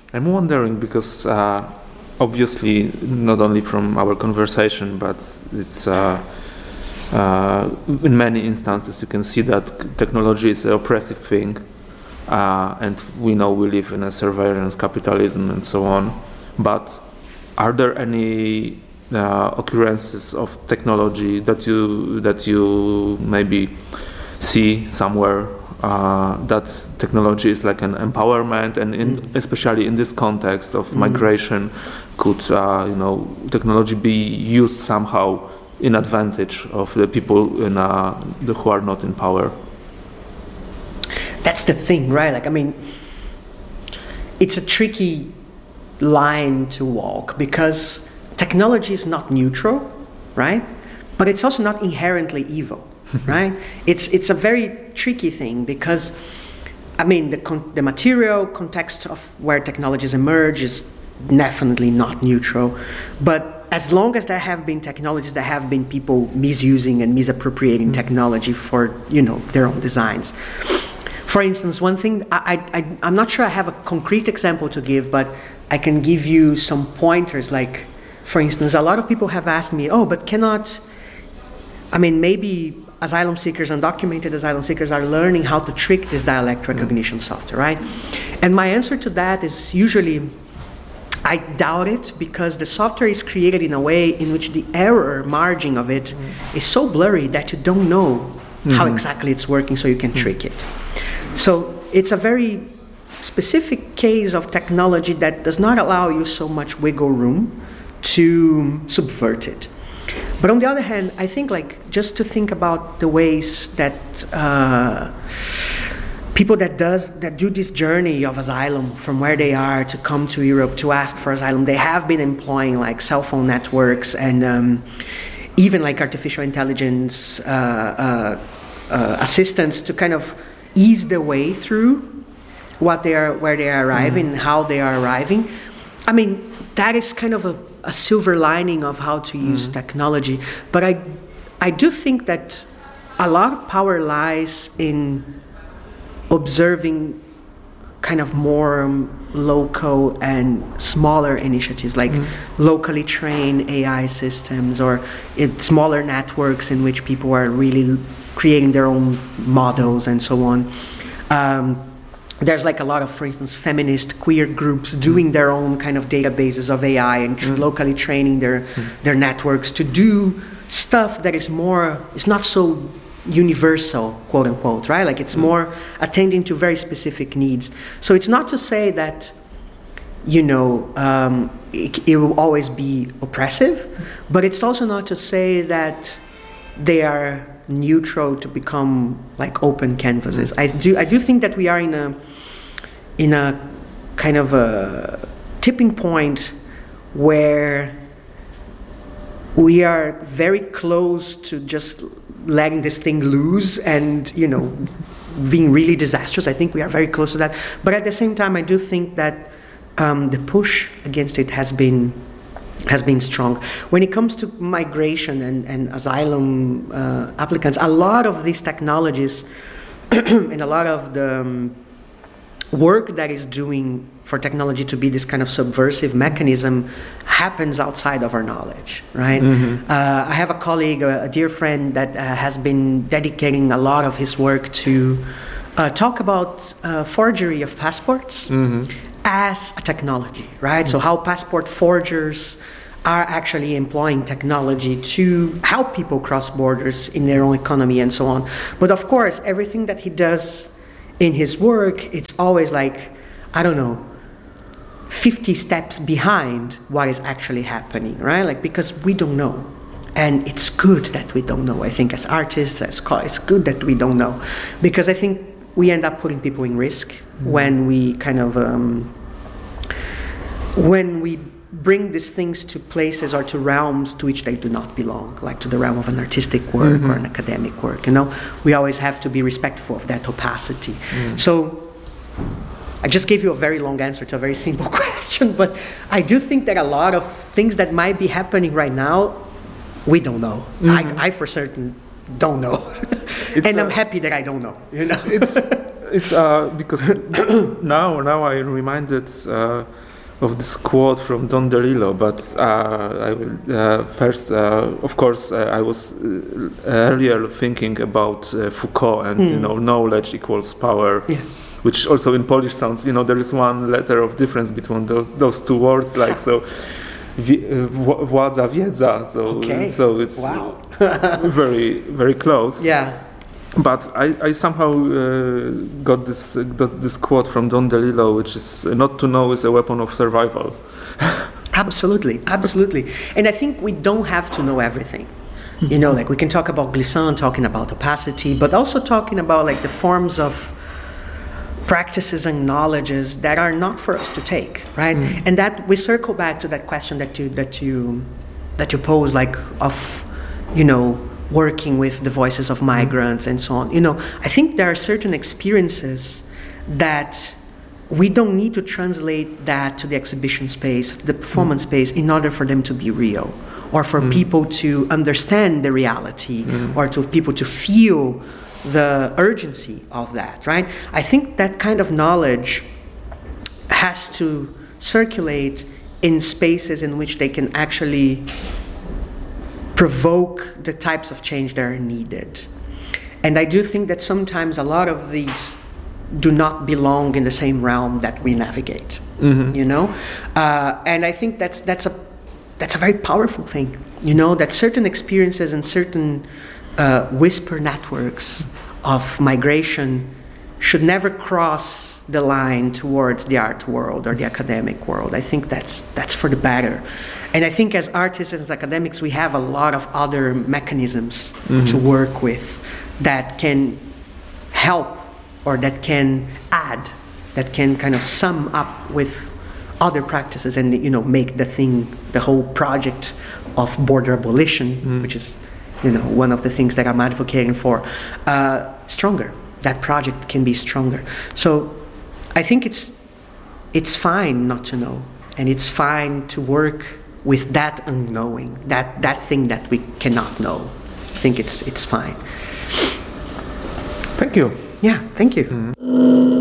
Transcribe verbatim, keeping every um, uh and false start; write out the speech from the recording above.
I'm wondering because uh, obviously not only from our conversation, but it's uh, uh, in many instances you can see that technology is an oppressive thing, uh, and we know we live in a surveillance capitalism and so on. But are there any uh, occurrences of technology that you that you maybe see somewhere? Uh, that technology is like an empowerment, and in, mm. especially in this context of mm. migration, could uh, you know technology be used somehow in advantage of the people in, uh, the, who are not in power? That's the thing, right? Like, I mean, it's a tricky line to walk because technology is not neutral, right? But it's also not inherently evil. Right? It's it's a very tricky thing because, I mean, the con- the material context of where technologies emerge is definitely not neutral. But as long as there have been technologies, there have been people misusing and misappropriating mm-hmm. technology for, you know, their own designs. For instance, one thing, I, I, I'm not sure I have a concrete example to give, but I can give you some pointers. Like, for instance, a lot of people have asked me, oh, but cannot, I mean, maybe asylum seekers, undocumented asylum seekers are learning how to trick this dialect recognition mm. software, right? And my answer to that is usually, I doubt it, because the software is created in a way in which the error margin of it mm. is so blurry that you don't know mm-hmm. how exactly it's working, so you can mm. trick it. So it's a very specific case of technology that does not allow you so much wiggle room to subvert it. But on the other hand, I think, like, just to think about the ways that uh, people that does that do this journey of asylum from where they are to come to Europe to ask for asylum, they have been employing like cell phone networks and um, even like artificial intelligence uh, uh, uh, assistants to kind of ease their way through what they are, where they are arriving, mm-hmm. and how they are arriving. I mean, that is kind of a a silver lining of how to use mm-hmm. technology. But I, I do think that a lot of power lies in observing kind of more um, local and smaller initiatives, like mm-hmm. locally trained A I systems or in smaller networks in which people are really creating their own models and so on. Um, There's like a lot of, for instance, feminist queer groups doing their own kind of databases of A I and tr- mm. locally training their mm. their networks to do stuff that is more, it's not so universal, quote unquote, right? Like it's mm. more attending to very specific needs. So it's not to say that, you know, um, it, it will always be oppressive, but it's also not to say that they are neutral to become like open canvases. I do I do think that we are in a in a kind of a tipping point where we are very close to just letting this thing loose and, you know, being really disastrous. I think we are very close to that. But at the same time, I do think that um, the push against it has been has been strong. When it comes to migration and, and asylum uh, applicants, a lot of these technologies and a lot of the um, work that is doing for technology to be this kind of subversive mechanism happens outside of our knowledge, right? Mm-hmm. Uh, I have a colleague, a, a dear friend, that uh, has been dedicating a lot of his work to uh, talk about uh, forgery of passports. Mm-hmm. as a technology, right? Mm-hmm. So how passport forgers are actually employing technology to help people cross borders in their own economy and so on. But of course, everything that he does in his work, it's always like, I don't know, fifty steps behind what is actually happening, right? Like, because we don't know. And it's good that we don't know. I think as artists, as co- it's good that we don't know. Because I think we end up putting people in risk mm-hmm. when we kind of, um, when we bring these things to places or to realms to which they do not belong, like to the realm of an artistic work mm-hmm. or an academic work, you know? We always have to be respectful of that opacity. Mm. So, I just gave you a very long answer to a very simple question, but I do think that a lot of things that might be happening right now, we don't know. Mm-hmm. I, I for certain don't know. and I'm happy that I don't know, you know? it's it's uh, because now now I'm reminded uh, of this quote from Don DeLillo, but uh, I will uh, first, uh, of course, uh, I was uh, earlier thinking about uh, Foucault and mm. you know, knowledge equals power, yeah. which also in Polish sounds, you know, there is one letter of difference between those those two words, like so. Władza, wiedza, so okay. so it's wow. very very close. Yeah. But I, I somehow uh, got this uh, got this quote from Don DeLillo, which is uh, not to know is a weapon of survival. Absolutely, absolutely. And I think we don't have to know everything. You know, like we can talk about Glissant, talking about opacity, but also talking about like the forms of practices and knowledges that are not for us to take, right? Mm. And that we circle back to that question that you that you that you pose, like of, you know, working with the voices of migrants and so on. You know, I think there are certain experiences that we don't need to translate that to the exhibition space, to the performance mm. space, in order for them to be real, or for mm. people to understand the reality, mm. or to people to feel the urgency of that, right? I think that kind of knowledge has to circulate in spaces in which they can actually provoke the types of change that are needed. And I do think that sometimes a lot of these do not belong in the same realm that we navigate, mm-hmm. you know? Uh, and I think that's that's a that's a very powerful thing, you know, that certain experiences and certain uh, whisper networks of migration should never cross the line towards the art world or the academic world. I think that's that's for the better. And I think as artists and as academics, we have a lot of other mechanisms mm-hmm. to work with that can help or that can add, that can kind of sum up with other practices and, you know, make the thing, the whole project of border abolition, mm. which is, you know, one of the things that I'm advocating for, uh, stronger. That project can be stronger. So I think it's it's fine not to know, and it's fine to work with that unknowing, that that thing that we cannot know. I think it's it's fine. Thank you. Yeah, thank you. Mm-hmm.